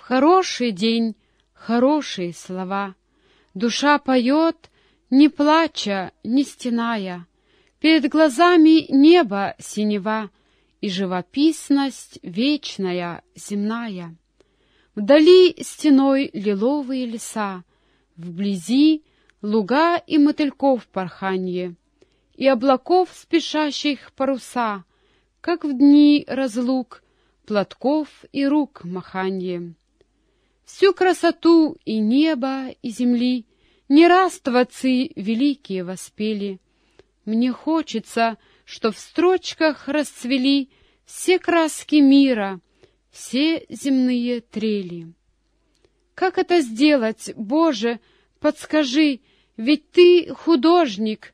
хороший день хорошие слова. Душа поет, не плача, не стеная. Перед глазами небо синева и живописность вечная, земная. Вдали стеной лиловые леса, вблизи луга и мотыльков порханье, и облаков, спешащих паруса, как в дни разлук, платков и рук маханье. Всю красоту и неба, и земли не раз творцы великие воспели. Мне хочется, чтоб в строчках расцвели все краски мира, все земные трели. Как это сделать, Боже, подскажи, ведь Ты художник,